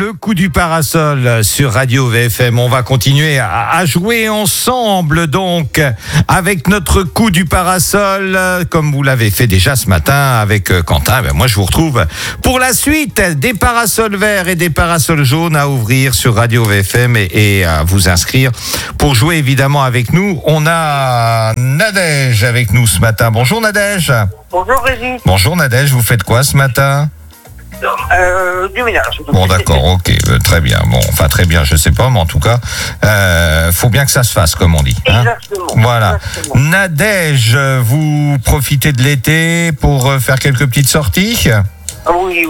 le coup du parasol sur Radio VFM. On va continuer à jouer ensemble donc avec notre coup du parasol, comme vous l'avez fait déjà ce matin avec Quentin. Moi je vous retrouve pour la suite des parasols verts et des parasols jaunes à ouvrir sur Radio VFM et à vous inscrire pour jouer évidemment avec nous. On a Nadège avec nous ce matin. Bonjour Nadège. Bonjour Régis. Bonjour Nadège, vous faites quoi ce matin ? Du ménage. Bon d'accord, ok, très bien. Bon, enfin très bien, je sais pas, mais en tout cas, faut bien que ça se fasse, comme on dit. Hein. Exactement. Voilà. Exactement. Nadège, vous profitez de l'été pour faire quelques petites sorties ? Oui.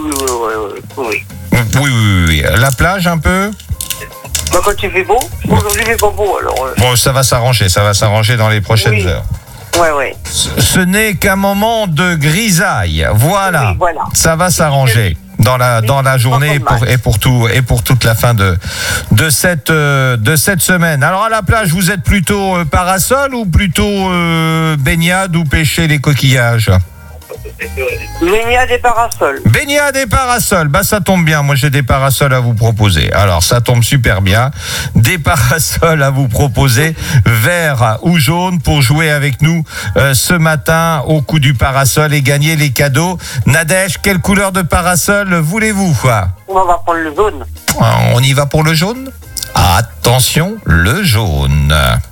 Oui. La plage un peu ? Bah, quand il fait beau, aujourd'hui il fait pas beau alors. Bon, ça va s'arranger dans les prochaines heures. Ouais. Ce n'est qu'un moment de grisaille. Voilà. Oui, voilà. Ça va s'arranger dans la journée pour toute la fin de cette semaine. Alors à la plage, vous êtes plutôt parasol ou plutôt baignade ou pêcher les coquillages ? Baignade et parasol. Baignade et parasol, ça tombe bien, moi j'ai des parasols à vous proposer. Alors ça tombe super bien, des parasols à vous proposer, vert ou jaune, pour jouer avec nous ce matin au coup du parasol et gagner les cadeaux. Nadège, quelle couleur de parasol voulez-vous ? On va prendre le jaune. On y va pour le jaune ? Attention, le jaune.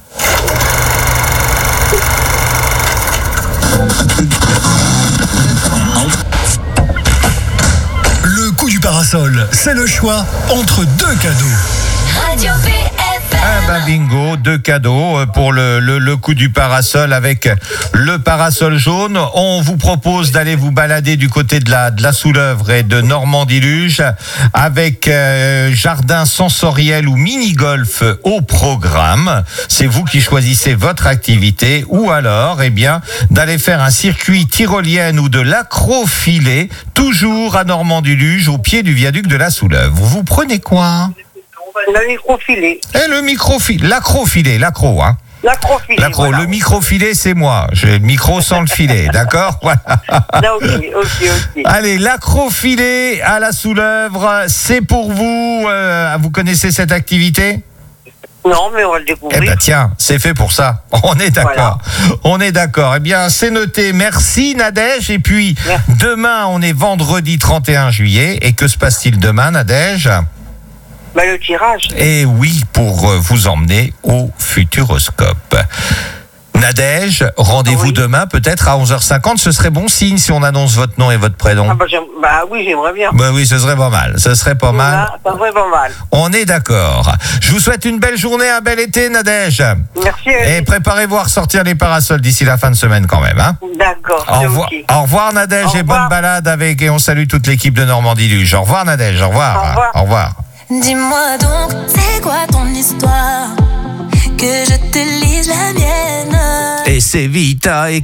Le coup du parasol, c'est le choix entre deux cadeaux. Radio VFM. Bingo, deux cadeaux pour le coup du parasol avec le parasol jaune. On vous propose d'aller vous balader du côté de la Soulèvre et de Normandie-Luge avec jardin sensoriel ou mini-golf au programme. C'est vous qui choisissez votre activité, ou alors d'aller faire un circuit tyrolienne ou de l'accrofilet, toujours à Normandie-Luge au pied du viaduc de la Soulèvre. Vous prenez quoi ? Le microfilet. Et le microfilet, l'accrofilet, l'accro, hein. L'accrofilet. L'accro, voilà. Le microfilet, c'est moi. J'ai le micro sans le filet, d'accord ? Voilà. Là, ok. Allez, l'accrofilet à la Soulèvre, c'est pour vous. Vous connaissez cette activité ? Non, mais on va le découvrir. Tiens, c'est fait pour ça. On est d'accord. Voilà. On est d'accord. C'est noté. Merci Nadège. Et puis, demain, on est vendredi 31 juillet. Et que se passe-t-il demain, Nadège ? Le tirage. Et oui, pour vous emmener au Futuroscope. Nadège, rendez-vous demain, peut-être à 11h50. Ce serait bon signe si on annonce votre nom et votre prénom. Oui, j'aimerais bien. Oui, ce serait pas mal. Ça serait pas mal. On est d'accord. Je vous souhaite une belle journée, un bel été, Nadège. Merci. Et préparez-vous à ressortir les parasols d'ici la fin de semaine quand même. Hein. D'accord. Au revoir Nadège, et bonne balade et on salue toute l'équipe de Normandie-Luge. Au revoir Nadège, au revoir. Au revoir. Dis-moi donc, c'est quoi ton histoire? Que je te lise la mienne. Et c'est Vita et